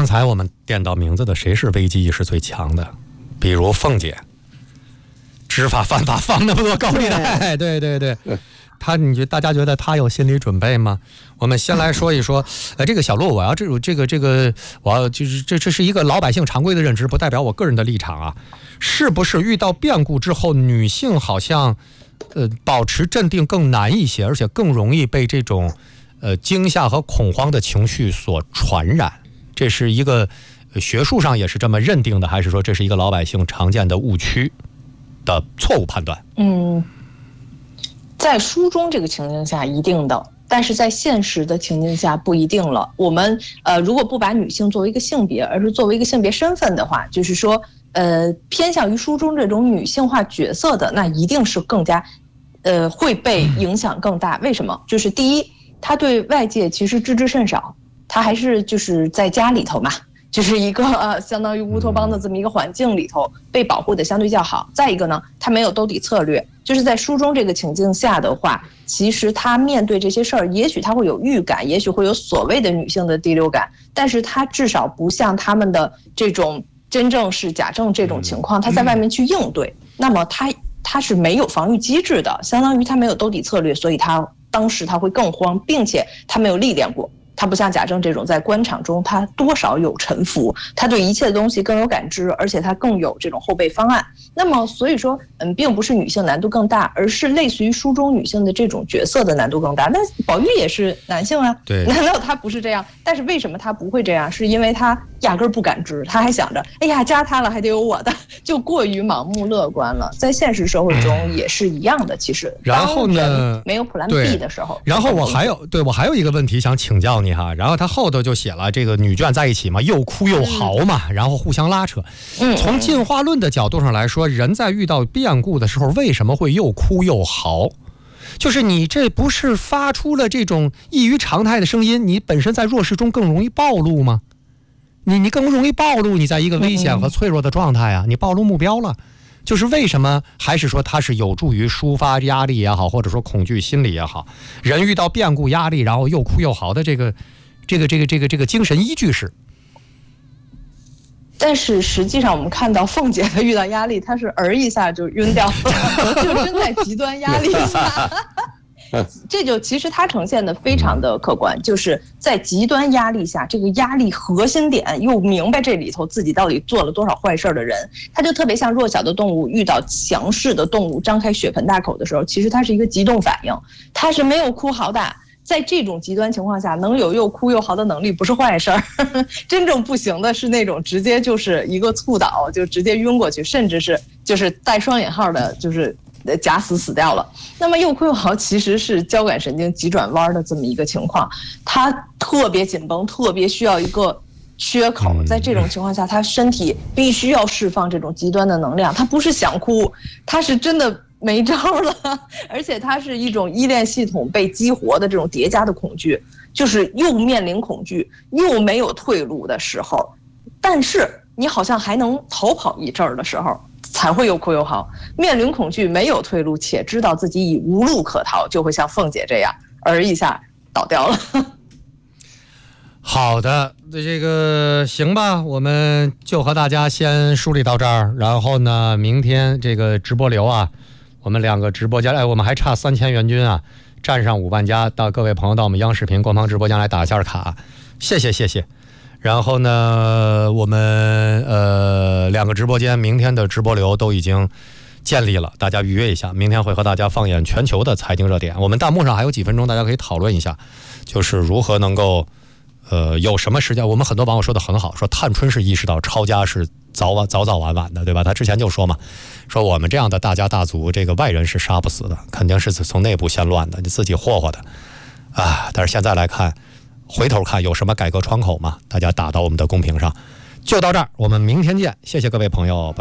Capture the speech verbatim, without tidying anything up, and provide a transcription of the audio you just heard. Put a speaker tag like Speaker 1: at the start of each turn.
Speaker 1: 刚才我们点到名字的，谁是危机意识最强的？比如凤姐，知法犯法放那么多高利贷，对对对。他，你觉大家觉得他有心理准备吗？我们先来说一说，呃，这个小陆，我要这种这个这个，我要就是这这是一个老百姓常规的认知，不代表我个人的立场啊。是不是遇到变故之后，女性好像呃保持镇定更难一些，而且更容易被这种呃惊吓和恐慌的情绪所传染？这是一个学术上也是这么认定的，还是说这是一个老百姓常见的误区的错误判断？
Speaker 2: 嗯。在书中这个情境下一定的，但是在现实的情境下不一定了。我们呃，如果不把女性作为一个性别，而是作为一个性别身份的话，就是说，呃，偏向于书中这种女性化角色的，那一定是更加，呃，会被影响更大。为什么？就是第一，她对外界其实知之甚少，她还是就是在家里头嘛。就是一个呃，相当于乌托邦的这么一个环境里头，被保护的相对较好。再一个呢，他没有兜底策略，就是在书中这个情境下的话，其实他面对这些事儿，也许他会有预感，也许会有所谓的女性的第六感，但是他至少不像他们的这种真正是假证这种情况，他在外面去应对。那么他他是没有防御机制的，相当于他没有兜底策略，所以他当时他会更慌，并且他没有历练过。他不像贾政这种在官场中他多少有沉浮，他对一切的东西更有感知，而且他更有这种后备方案。那么所以说嗯，并不是女性难度更大，而是类似于书中女性的这种角色的难度更大。那宝玉也是男性啊，
Speaker 1: 对，
Speaker 2: 难道他不是这样？但是为什么他不会这样？是因为他压根儿不感知，他还想着哎呀加他了还得有我的，就过于盲目乐观了。在现实社会中也是一样的，其实
Speaker 1: 然后呢
Speaker 2: 没有 plan B 的时候，
Speaker 1: 然后我还有对我还有一个问题想请教你哈，然后他后头就写了这个女眷在一起嘛，又哭又嚎嘛，嗯、然后互相拉扯。嗯，从进化论的角度上来说，人在遇到变故的时候，为什么会又哭又嚎？就是你这不是发出了这种异于常态的声音，你本身在弱势中更容易暴露吗？你你更容易暴露你在一个危险和脆弱的状态啊，你暴露目标了。就是为什么？还是说它是有助于抒发压力也好，或者说恐惧心理也好，人遇到变故压力，然后又哭又嚎的这个。这个这个这个这个精神依据是，
Speaker 2: 但是实际上我们看到凤姐她遇到压力，她是儿一下就晕掉了，就真在极端压力下。这就其实它呈现的非常的客观，就是在极端压力下，这个压力核心点又明白这里头自己到底做了多少坏事的人，他就特别像弱小的动物遇到强势的动物张开血盆大口的时候，其实它是一个激动反应，它是没有哭嚎的。在这种极端情况下，能有又哭又嚎的能力不是坏事儿，真正不行的是那种直接就是一个猝倒，就直接晕过去，甚至是就是带双引号的，就是假死死掉了。那么又哭又嚎其实是交感神经急转弯的这么一个情况，它特别紧绷，特别需要一个缺口，在这种情况下，他身体必须要释放这种极端的能量，他不是想哭，他是真的没招了，而且它是一种依恋系统被激活的这种叠加的恐惧，就是又面临恐惧，又没有退路的时候，但是你好像还能逃跑一阵儿的时候，才会又哭又嚎。面临恐惧，没有退路，且知道自己已无路可逃，就会像凤姐这样，而一下倒掉了。
Speaker 1: 好的，这个行吧，我们就和大家先梳理到这儿，然后呢，明天这个直播流啊。我们两个直播间，哎，我们还差三千元军啊，站上五万加，到各位朋友到我们央视频官方直播间来打一下卡，谢谢谢谢。然后呢，我们呃两个直播间明天的直播流都已经建立了，大家预约一下，明天会和大家放眼全球的财经热点。我们弹幕上还有几分钟，大家可以讨论一下，就是如何能够呃有什么时间。我们很多网友说的很好，说探春是意识到抄家是早晚早早晚晚的，对吧？他之前就说嘛，说我们这样的大家大族，这个外人是杀不死的，肯定是从内部先乱的，你自己霍霍的啊。但是现在来看，回头看有什么改革窗口吗？大家打到我们的公屏上。就到这儿，我们明天见，谢谢各位朋友，拜拜。